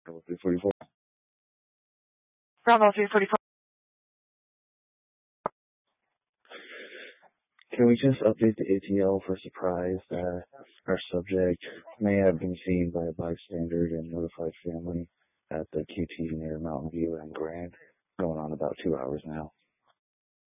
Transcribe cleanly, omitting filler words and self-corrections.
344. Bravo 344. Can we just update the ATL for surprise that our subject may have been seen by a bystander and notified family at the QT near Mountain View and Grand, going on about 2 hours now?